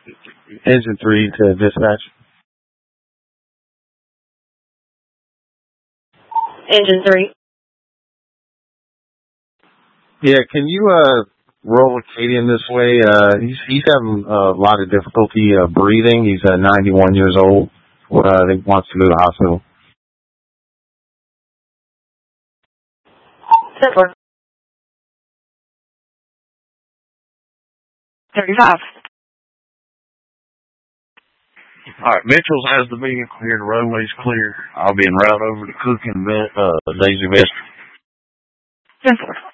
Engine 3 to dispatch. Engine 3. Yeah, can you roll Acadian this way? He's having a lot of difficulty breathing. He's 91 years old. He wants to go to the hospital. 10-4. 35. All right, Mitchell's has the vehicle here. The runway's clear. I'll be en route over to Cook and Daisy Vista. 10-4.